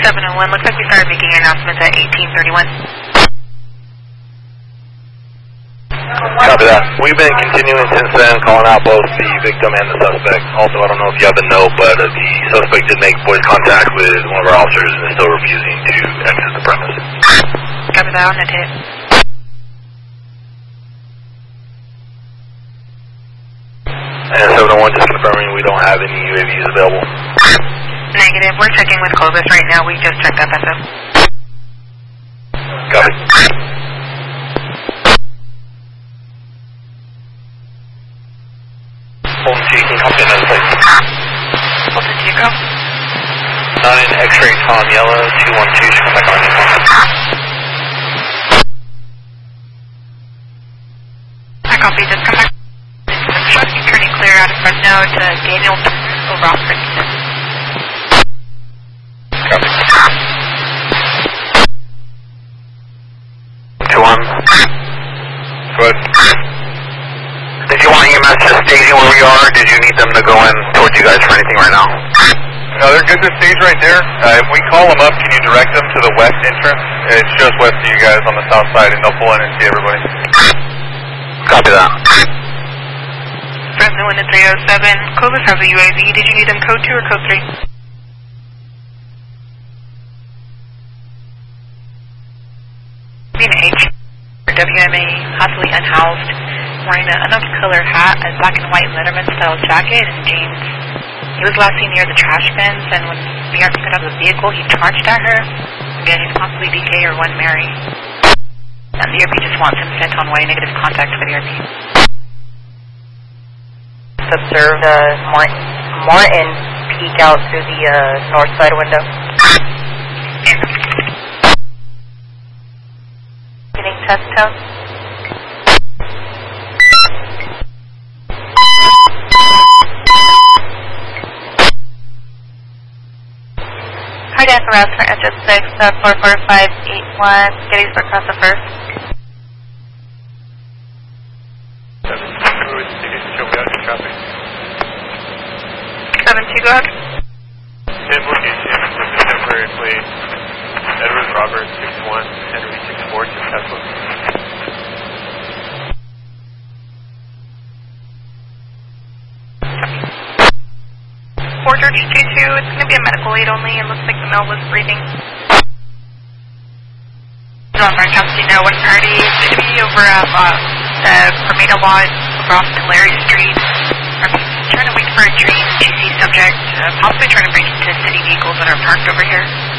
701, looks like we started making announcements at 1831. Copy that. We've been continuing since then, calling out both the victim and the suspect. Also, I don't know if you have the note, but the suspect did make voice contact with one of our officers and is still refusing to exit the premise. Copy that, on the tape. And 701, just confirming we don't have any UAVs available. Negative. We're checking with Clovis right now. We just checked FSO. Copy. Fulton 2, you can copy another place. Fulton 2, go. 9 X-ray Tom Yellow, 212, should come back on your phone. I copy. Just come back. Turning clear out of Fresno to Daniel over off Princeton. Copy. 2-1. Good. Did you want EMS just staging where we are, or did you need them to go in towards you guys for anything right now? No, they're good to stage right there. If we call them up, can you direct them to the west entrance? It's just west of you guys on the south side, and they'll pull in and see everybody. Copy that. Fresno in the 307. Clovis has a UAV. Did you need them code 2 or code 3? Being H. WMA, possibly unhoused, wearing an unknown color hat, a black and white Letterman style jacket, and jeans. He was last seen near the trash bins, and when we got out of the vehicle, he charged at her. Again, he's possibly DK or one Mary. And the ERP just wants him sent on way, negative contact for the ERP. Observed Martin peek out through the north side window. Getting test tone. Cardiac arrest for SS6, 44581, Gettysburg across the 1st. 7-2, go ahead. 10 location with the temporary plate. Edward Robert 61, Henry 64, just Tesla. 4 George 22, it's going to be a medical aid only. It looks like the male was breathing. John Branch, obviously no one party. It's going to be over Prometa Lot across Tulare Street. I'm trying to wait for a dream GC subject, possibly trying to break into city vehicles that are parked over here.